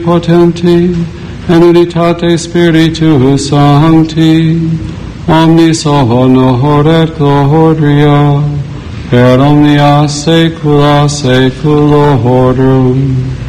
potenti, in unitate Spiritus Sancti, omnis honor et gloria, per omnia saecula saeculorum.